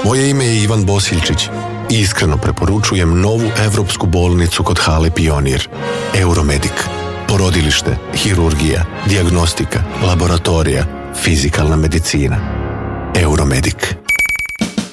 Moje ime je Ivan Bosiljčić i iskreno preporučujem novu evropsku bolnicu kod Hale Pionir. Euromedik. Porodilište, hirurgija, dijagnostika, laboratorija, fizikalna medicina. Euromedik.